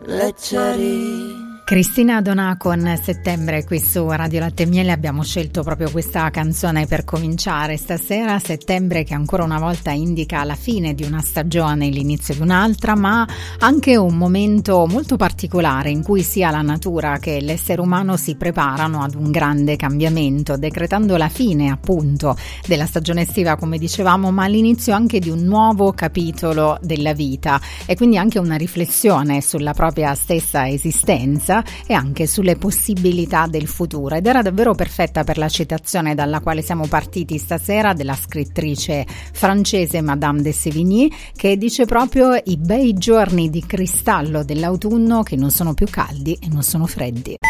leggeri. Cristina Donà con Settembre qui su Radio Latte e Miele. Abbiamo scelto proprio questa canzone per cominciare stasera. Settembre che ancora una volta indica la fine di una stagione, l'inizio di un'altra, ma anche un momento molto particolare in cui sia la natura che l'essere umano si preparano ad un grande cambiamento, decretando la fine appunto della stagione estiva, come dicevamo, ma l'inizio anche di un nuovo capitolo della vita e quindi anche una riflessione sulla propria stessa esistenza e anche sulle possibilità del futuro. Ed era davvero perfetta per la citazione dalla quale siamo partiti stasera, della scrittrice francese Madame de Sévigné, che dice proprio: i bei giorni di cristallo dell'autunno che non sono più caldi e non sono freddi.